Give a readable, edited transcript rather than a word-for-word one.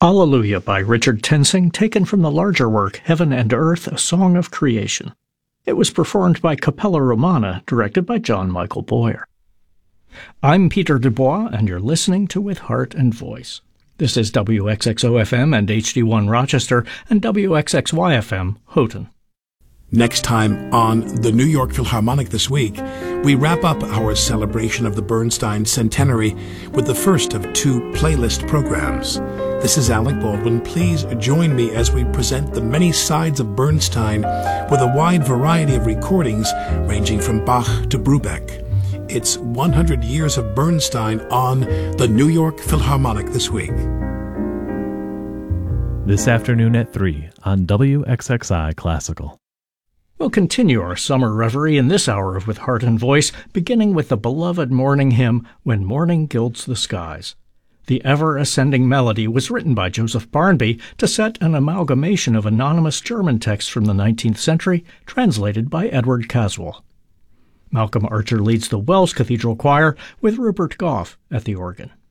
Alleluia by Richard Tensing, taken from the larger work Heaven and Earth, A Song of Creation. It was performed by Capella Romana, directed by John Michael Boyer. I'm Peter Dubois, and you're listening to With Heart and Voice. This is WXXO-FM and HD1 Rochester and WXXY-FM Houghton. Next time on the New York Philharmonic This Week, we wrap up our celebration of the Bernstein Centenary with the first of two playlist programs. This is Alec Baldwin. Please join me as we present the many sides of Bernstein with a wide variety of recordings ranging from Bach to Brubeck. It's 100 years of Bernstein on the New York Philharmonic This Week. This afternoon at 3 on WXXI Classical. We'll continue our summer reverie in this hour of With Heart and Voice, beginning with the beloved morning hymn, When Morning Gilds the Skies. The ever-ascending melody was written by Joseph Barnby to set an amalgamation of anonymous German texts from the 19th century, translated by Edward Caswell. Malcolm Archer leads the Wells Cathedral Choir with Rupert Goff at the organ.